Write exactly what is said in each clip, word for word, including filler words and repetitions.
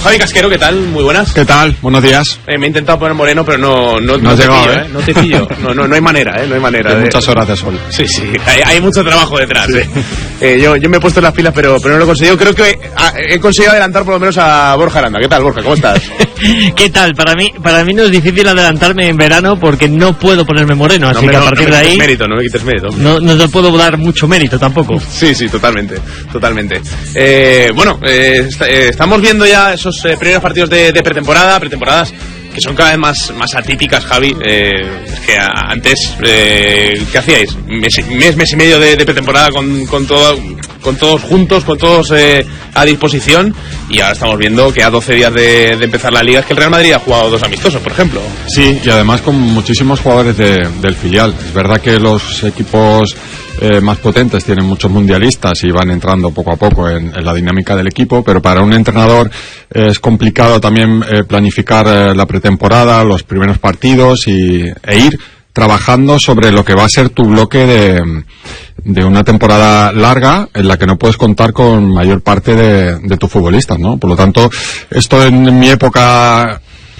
Javi Casquero, ¿qué tal? Muy buenas. ¿Qué tal? Buenos días. Eh, me he intentado poner moreno, pero no, no, no, no has te llegado, pillo, ¿eh? ¿eh? No te pillo. No, no, no hay manera, ¿eh? No hay manera. Hay de... muchas horas de sol. Sí, sí. Hay, hay mucho trabajo detrás, sí. ¿eh? eh yo, yo me he puesto las pilas, pero, pero no lo he conseguido. Creo que he conseguido adelantar por lo menos a Borja Aranda. ¿Qué tal, Borja? ¿Cómo estás? ¿Qué tal? Para mí, para mí no es difícil adelantarme en verano porque no puedo ponerme moreno, así no, que no, a partir no me de ahí... mérito, no me quites mérito. No, no te puedo dar mucho mérito tampoco. Sí, sí, totalmente, totalmente. Eh, bueno, eh, est eh, estamos viendo ya esos eh, primeros partidos de, de pretemporada, pretemporadas que son cada vez más, más atípicas, Javi. Eh, es que a, antes, eh, ¿qué hacíais? Mes, mes, mes y medio de, de pretemporada con, con, todo, con todos juntos, con todos eh, a disposición, y ahora estamos viendo que a doce días de, de empezar la liga es que el Real Madrid ha jugado dos amistosos, por ejemplo. Sí, y además con muchísimos jugadores de, del filial. Es verdad que los equipos eh, más potentes tienen muchos mundialistas y van entrando poco a poco en, en la dinámica del equipo, pero para un entrenador eh, es complicado también eh, planificar eh, la pretemporada, los primeros partidos y, e ir trabajando sobre lo que va a ser tu bloque de, de una temporada larga en la que no puedes contar con mayor parte de, de tus futbolistas, ¿no? Por lo tanto, esto en mi época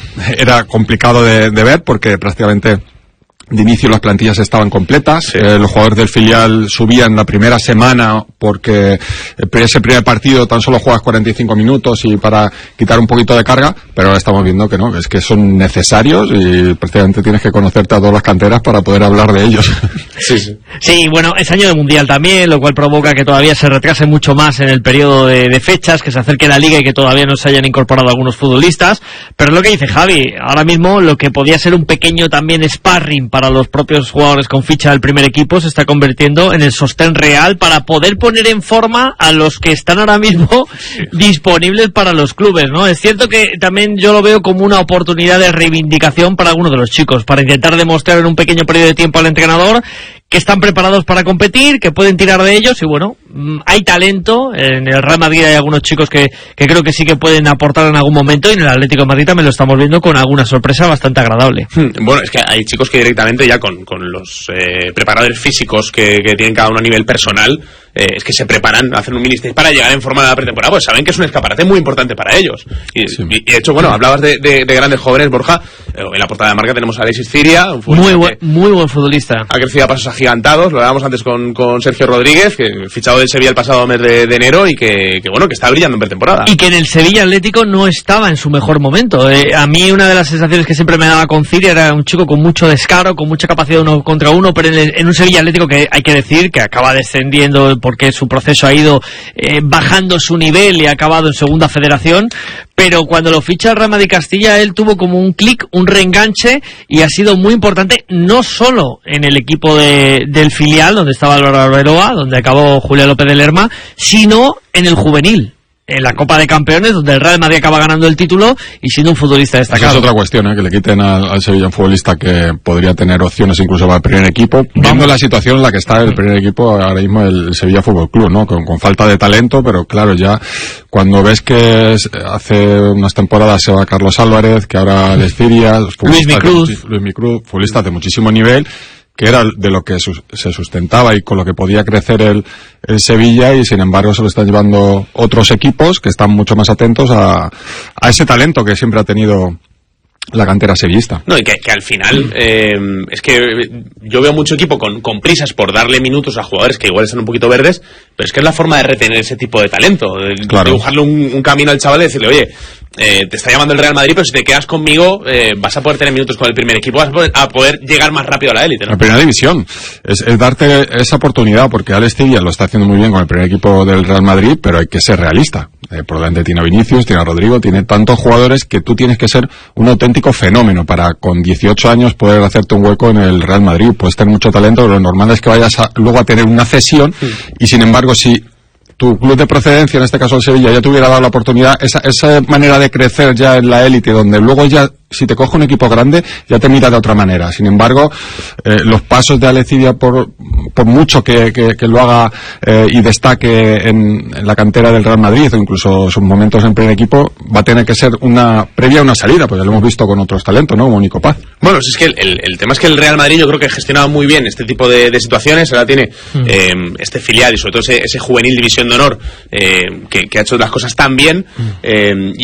era complicado de, de ver porque prácticamente de inicio las plantillas estaban completas, sí. eh, los jugadores del filial subían la primera semana porque ese primer partido tan solo juegas cuarenta y cinco minutos y para quitar un poquito de carga, pero ahora estamos viendo que no, es que son necesarios y prácticamente tienes que conocerte a todas las canteras para poder hablar de ellos. Sí, sí. Sí, bueno, es año de mundial también, lo cual provoca que todavía se retrase mucho más en el periodo de, de fechas, que se acerque la liga y que todavía no se hayan incorporado algunos futbolistas, pero es lo que dice Javi, ahora mismo lo que podía ser un pequeño también sparring para los propios jugadores con ficha del primer equipo se está convirtiendo en el sostén real para poder poner en forma a los que están ahora mismo disponibles para los clubes, ¿no? Es cierto que también yo lo veo como una oportunidad de reivindicación para algunos de los chicos, para intentar demostrar en un pequeño periodo de tiempo al entrenador que están preparados para competir, que pueden tirar de ellos y bueno, hay talento, en el Real Madrid hay algunos chicos que, que creo que sí que pueden aportar en algún momento y en el Atlético de Madrid también lo estamos viendo con alguna sorpresa bastante agradable. Bueno, es que hay chicos que directamente ya con, con los eh, preparadores físicos que, que tienen cada uno a nivel personal, eh, es que se preparan, hacen un ministerio para llegar en forma de la pretemporada, pues saben que es un escaparate muy importante para ellos. Y, sí. y, y de hecho, bueno, hablabas de, de, de grandes jóvenes, Borja, eh, en la portada de marca tenemos a Alexis Ciria, un muy buen, muy buen futbolista. Ha crecido a pasos agigantados, lo hablábamos antes con, con Sergio Rodríguez, que fichado del Sevilla el pasado mes de, de enero y que, que, bueno, que está brillando en pretemporada. Y que en el Sevilla Atlético no estaba en su mejor momento. Eh, a mí una de las sensaciones que siempre me daba con Ciria era un chico con mucho descaro, con mucha capacidad de uno contra uno, pero en, el, en un Sevilla Atlético que hay que decir que acaba descendiendo porque su proceso ha ido eh, bajando su nivel y ha acabado en segunda federación, pero cuando lo ficha el Real Madrid Castilla él tuvo como un clic, un reenganche y ha sido muy importante no solo en el equipo de, del filial donde estaba Álvaro Arbeloa, donde acabó Julián López de Lerma, sino en el juvenil, en la Copa de Campeones, donde el Real Madrid acaba ganando el título y siendo un futbolista destacado. Esa es otra cuestión, ¿eh? Que le quiten al, al Sevilla un futbolista que podría tener opciones incluso para el primer equipo, viendo la situación en la que está el primer equipo ahora mismo el Sevilla Fútbol Club, ¿no? Con, con falta de talento, pero claro, ya cuando ves que es, hace unas temporadas se va Carlos Álvarez, que ahora les Ciria, Luis Micruz, Luis Micruz, futbolistas de muchísimo nivel, que era de lo que sus, se sustentaba y con lo que podía crecer el, el Sevilla, y sin embargo se lo están llevando otros equipos que están mucho más atentos a, a ese talento que siempre ha tenido la cantera sevillista. No, y que, que al final eh, es que yo veo mucho equipo con, con prisas por darle minutos a jugadores que igual están un poquito verdes, pero es que es la forma de retener ese tipo de talento, de, claro. dibujarle un, un camino al chaval y decirle, oye, eh, te está llamando el Real Madrid, pero si te quedas conmigo eh, vas a poder tener minutos con el primer equipo, vas a poder, a poder llegar más rápido a la élite, ¿no? La primera división es, es darte esa oportunidad, porque Alex Ciria lo está haciendo muy bien con el primer equipo del Real Madrid, pero hay que ser realista. Eh, por delante tiene a Vinicius, tiene a Rodrigo, tiene tantos jugadores que tú tienes que ser un auténtico fenómeno para con dieciocho años poder hacerte un hueco en el Real Madrid. Puedes tener mucho talento, pero lo normal es que vayas a, luego a tener una cesión, sí. Y sin embargo, si tu club de procedencia, en este caso el Sevilla, ya te hubiera dado la oportunidad, esa, esa manera de crecer ya en la élite, donde luego ya, si te coge un equipo grande, ya te mira de otra manera. Sin embargo, eh, los pasos de Alex Ciria, por, por mucho que, que, que lo haga eh, y destaque en, en la cantera del Real Madrid, o incluso sus momentos en primer equipo, va a tener que ser una previa a una salida, pues ya lo hemos visto con otros talentos, ¿no? Como Nico Paz. Bueno, es que el, el, el tema es que el Real Madrid yo creo que ha gestionado muy bien este tipo de, de situaciones. Ahora tiene mm. eh, este filial y sobre todo ese, ese juvenil división de honor eh, que, que ha hecho las cosas tan bien. Mm. Eh,